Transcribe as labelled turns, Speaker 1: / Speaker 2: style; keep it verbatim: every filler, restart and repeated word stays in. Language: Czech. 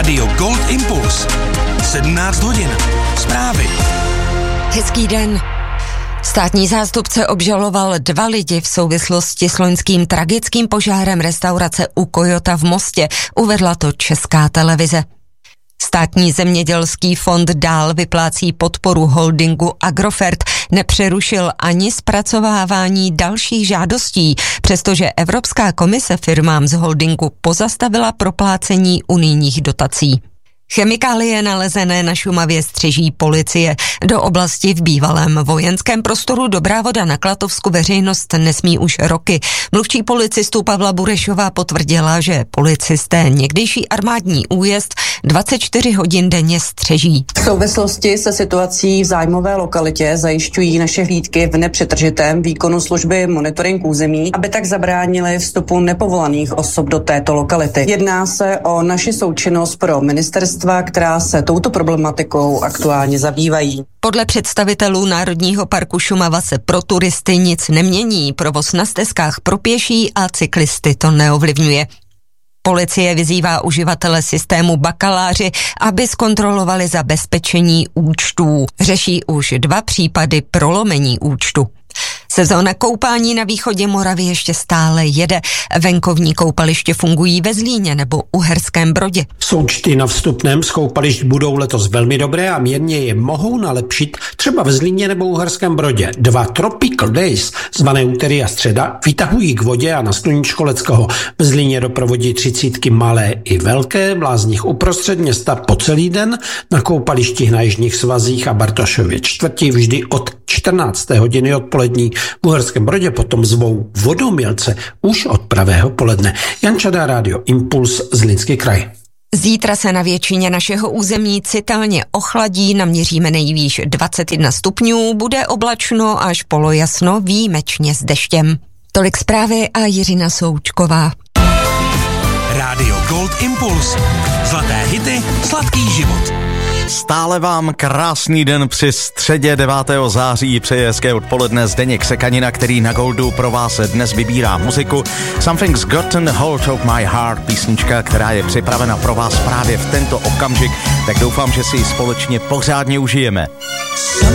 Speaker 1: Rádio Gold Impuls. sedmnáct hodin. Zprávy.
Speaker 2: Hezký den. Státní zástupce obžaloval dva lidi v souvislosti s loňským tragickým požárem restaurace U Kojota v Mostě, uvedla to Česká televize. Státní zemědělský fond dál vyplácí podporu holdingu Agrofert, nepřerušil ani zpracovávání dalších žádostí, přestože Evropská komise firmám z holdingu pozastavila proplácení unijních dotací. Chemikálie nalezené na Šumavě střeží policie. Do oblasti v bývalém vojenském prostoru Dobrá Voda na Klatovsku veřejnost nesmí už roky. Mluvčí policistů Pavla Burešová potvrdila, že policisté někdejší armádní újezd dvacet čtyři hodin denně střeží.
Speaker 3: V souvislosti se situací v zájmové lokalitě zajišťují naše hlídky v nepřetržitém výkonu služby monitoring území, aby tak zabránili vstupu nepovolaných osob do této lokality. Jedná se o naši součinnost pro ministerstvo, která se touto problematikou aktuálně zabývají.
Speaker 2: Podle představitelů Národního parku Šumava se pro turisty nic nemění, provoz na stezkách pro pěší a cyklisty to neovlivňuje. Policie vyzývá uživatele systému Bakaláři, aby zkontrolovali zabezpečení účtů. Řeší už dva případy prolomení účtu. Sezóna koupání na východě Moravy ještě stále jede. Venkovní koupaliště fungují ve Zlíně nebo Uherském Brodě.
Speaker 4: Součty na vstupném z koupališť budou letos velmi dobré a mírně je mohou nalepšit třeba ve Zlíně nebo Uherském Brodě. Dva Tropical Days, zvané úterý a středa, vytahují k vodě a na sluníčko Leckoho. V Zlíně doprovodí třicítky malé i velké, v lázních uprostřed města po celý den, na koupalištích na Jižních svazích a Bartošově čtvrti vždy od čtrnácté hodiny odpolední. V Uherském Brodě potom zvou vodomilce už od pravého poledne. Jan Čada, Rádio Impuls, Zlínský kraj.
Speaker 2: Zítra se na většině našeho území citelně ochladí, naměříme nejvýš dvacet jedna stupňů, bude oblačno až polojasno, výjimečně s deštěm. Tolik zprávy a Jiřina Součková.
Speaker 1: Rádio Gold Impuls. Zlaté hity, sladký život.
Speaker 5: Stále vám krásný den při středě devátého září přeje hezké odpoledne Zdeněk Sekanina, který na Goldu pro vás dnes vybírá muziku. Something's Gotten Hold of My Heart, písnička, která je připravena pro vás právě v tento okamžik, tak doufám, že si ji společně pořádně užijeme.